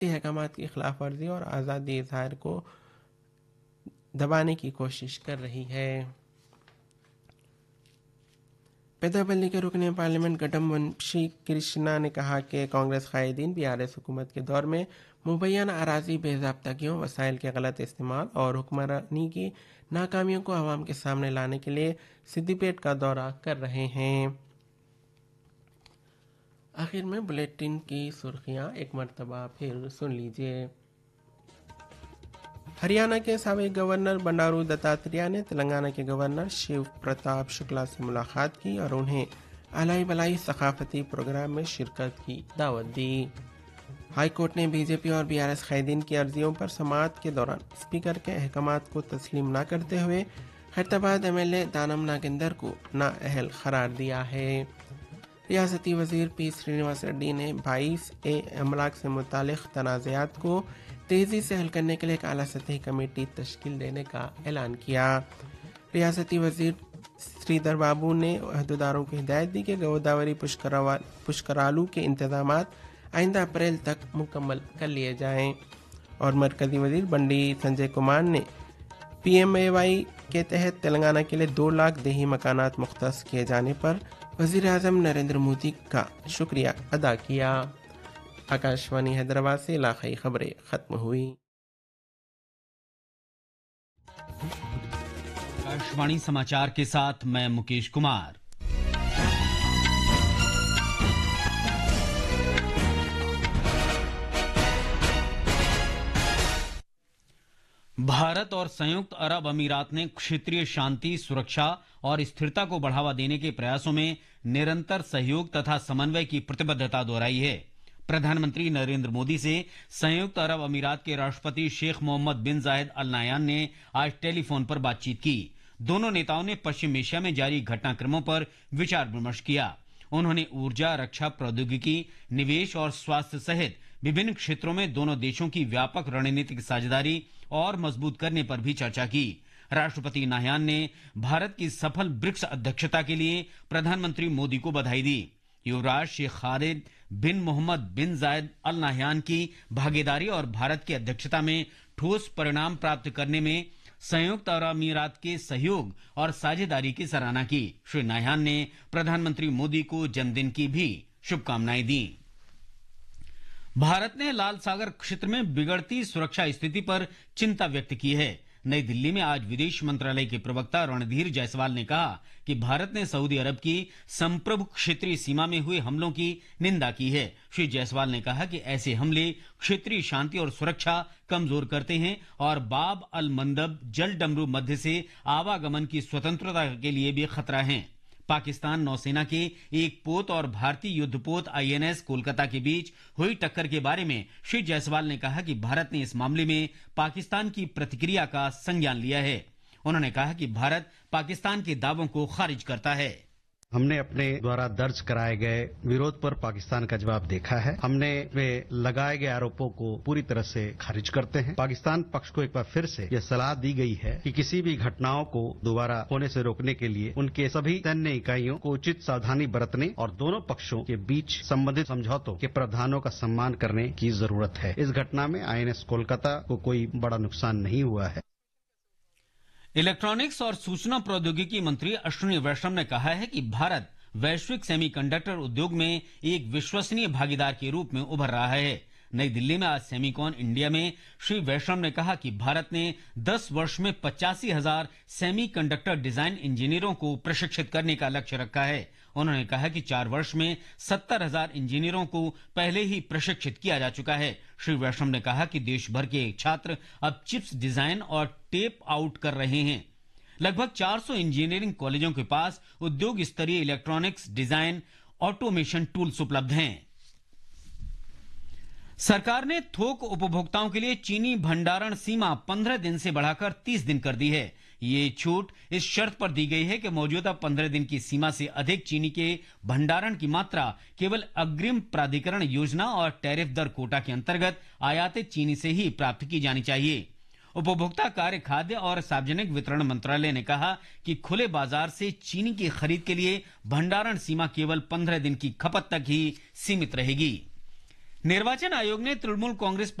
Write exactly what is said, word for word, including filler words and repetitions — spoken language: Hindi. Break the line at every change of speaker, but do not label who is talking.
अहकामात की खिलाफ वर्जी और आज़ादी इजहार को दबाने की कोशिश कर रही है। पेदापल्ली के रुकने पार्लियामेंट गडम वंशी कृष्णा ने कहा कि कांग्रेस कायदीन बीआरएस हुकूमत के दौर में मुबैना अराजी बेज़ाब्तगियों, वसाइल के गलत इस्तेमाल और हुक्मरानी की नाकामियों को आवाम के सामने लाने के लिए सिद्दीपेट का दौरा कर रहे हैं। आखिर में बुलेटिन की सुर्खियां एक मरतबा फिर सुन लीजिए। हरियाणा के साबिक गवर्नर बंडारू दत्तात्रेय ने तेलंगाना के गवर्नर शिव प्रताप शुक्ला से मुलाकात की और उन्हें अलाई बलाई सकाफती प्रोग्राम में शिरकत की दावत दी। हाई कोर्ट ने बीजेपी और बीआरएस कायदीन की अर्जियों पर समाअत के दौरान स्पीकर के अहकामात को तस्लीम न करते हुए खैरताबाद एमएलए दानम नागेंदर को नाअहल करार दिया है। रियासती वजीर पी श्रीनिवास रेड्डी ने बाईस ए अमलाक से मुतालिक तनाज़ात को तेज़ी से हल करने के लिए एक आला सतही कमेटी तश्कील देने का ऐलान किया। रियासती वजीर श्रीधर बाबू ने अहदेदारों को हिदायत दी कि गोदावरी पुष्करालू के इंतजामात आइंदा अप्रैल तक मुकम्मल कर लिए जाएं। और मरकजी वजीर बंडी संजय कुमार ने पीएमएवाई के तहत तेलंगाना के लिए दो लाख देही मकानात मुख्तस किए जाने पर वजीर आजम नरेंद्र मोदी का शुक्रिया अदा किया। आकाशवाणी हैदराबाद से इलाकाई खबरें खत्म हुई।
आकाशवाणी समाचार के साथ मैं मुकेश कुमार। भारत और संयुक्त अरब अमीरात ने क्षेत्रीय शांति, सुरक्षा और स्थिरता को बढ़ावा देने के प्रयासों में निरंतर सहयोग तथा समन्वय की प्रतिबद्धता दोहराई है। प्रधानमंत्री नरेंद्र मोदी से संयुक्त अरब अमीरात के राष्ट्रपति शेख मोहम्मद बिन जायद अल नाह्यान ने आज टेलीफोन पर बातचीत की। दोनों नेताओं ने पश्चिम एशिया में जारी घटनाक्रमों पर विचार विमर्श किया। उन्होंने ऊर्जा, रक्षा प्रौद्योगिकी, निवेश और स्वास्थ्य सहित विभिन्न क्षेत्रों में दोनों देशों की व्यापक रणनीतिक साझेदारी और मजबूत करने पर भी चर्चा की। राष्ट्रपति नाह्यान ने भारत की सफल ब्रिक्स अध्यक्षता के लिए प्रधानमंत्री मोदी को बधाई दी। युवराज शेख खालिद बिन मोहम्मद बिन जायद अल नाह्यान की भागीदारी और भारत की अध्यक्षता में ठोस परिणाम प्राप्त करने में संयुक्त अरब अमीरात के सहयोग और साझेदारी की सराहना की। श्री नाह्यान ने प्रधानमंत्री मोदी को जन्मदिन की भी शुभकामनाएं दी। भारत ने लाल सागर क्षेत्र में बिगड़ती सुरक्षा स्थिति पर चिंता व्यक्त की है। नई दिल्ली में आज विदेश मंत्रालय के प्रवक्ता रणधीर जायसवाल ने कहा कि भारत ने सऊदी अरब की संप्रभु क्षेत्रीय सीमा में हुए हमलों की निंदा की है। श्री जायसवाल ने कहा कि ऐसे हमले क्षेत्रीय शांति और सुरक्षा कमजोर करते हैं और बाब अल मंदब जल डमरू मध्य से आवागमन की स्वतंत्रता के लिए भी खतरा है। पाकिस्तान नौसेना के एक पोत और भारतीय युद्धपोत आईएनएस कोलकाता के बीच हुई टक्कर के बारे में श्री जायसवाल ने कहा कि भारत ने इस मामले में पाकिस्तान की प्रतिक्रिया का संज्ञान लिया है। उन्होंने कहा कि भारत पाकिस्तान के दावों को खारिज करता है।
हमने अपने द्वारा दर्ज कराए गए विरोध पर पाकिस्तान का जवाब देखा है। हमने वे लगाए गए आरोपों को पूरी तरह से खारिज करते हैं। पाकिस्तान पक्ष को एक बार फिर से यह सलाह दी गई है कि किसी भी घटनाओं को दोबारा होने से रोकने के लिए उनके सभी सैन्य इकाइयों को उचित सावधानी बरतने और दोनों पक्षों के बीच संबंधित समझौतों के प्रावधानों का सम्मान करने की जरूरत है। इस घटना में आईएनएस कोलकाता को कोई बड़ा नुकसान नहीं हुआ है।
इलेक्ट्रॉनिक्स और सूचना प्रौद्योगिकी मंत्री अश्विनी वैष्णव ने कहा है कि भारत वैश्विक सेमीकंडक्टर उद्योग में एक विश्वसनीय भागीदार के रूप में उभर रहा है। नई दिल्ली में आज सेमीकॉन इंडिया में श्री वैष्णव ने कहा कि भारत ने दस वर्ष में पचासी हजार सेमीकंडक्टर डिजाइन इंजीनियरों को प्रशिक्षित करने का लक्ष्य रखा है। उन्होंने कहा कि चार वर्ष में सत्तर हजार इंजीनियरों को पहले ही प्रशिक्षित किया जा चुका है। श्री वैष्णव ने कहा कि देश भर के छात्र अब चिप्स डिजाइन और टेप आउट कर रहे हैं। लगभग चार सौ इंजीनियरिंग कॉलेजों के पास उद्योग स्तरीय इलेक्ट्रॉनिक्स डिजाइन ऑटोमेशन टूल्स उपलब्ध हैं। सरकार ने थोक उपभोक्ताओं के लिए चीनी भंडारण सीमा पंद्रह दिन से बढ़ाकर तीस दिन कर दी है। ये छूट इस शर्त पर दी गई है कि मौजूदा पंद्रह दिन की सीमा से अधिक चीनी के भंडारण की मात्रा केवल अग्रिम प्राधिकरण योजना और टैरिफ दर कोटा के अंतर्गत आयातित चीनी से ही प्राप्त की जानी चाहिए। उपभोक्ता कार्य, खाद्य और सार्वजनिक वितरण मंत्रालय ने कहा कि खुले बाजार से चीनी की खरीद के लिए भंडारण सीमा केवल पंद्रह दिन की खपत तक ही सीमित रहेगी। निर्वाचन आयोग ने तृणमूल कांग्रेस